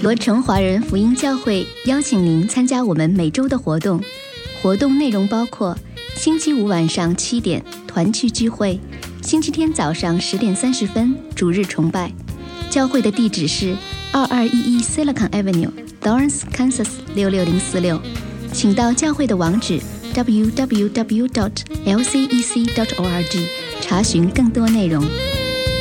罗城华人福音教会邀请您参加我们每周的活动。活动内容包括星期五晚上7点团契聚会，星期天早上10点30分主日崇拜。教会的地址是2211 Silicon Avenue、Lawrence, Kansas 66046。请到教会的网址 www.lcec.org 查询更多内容。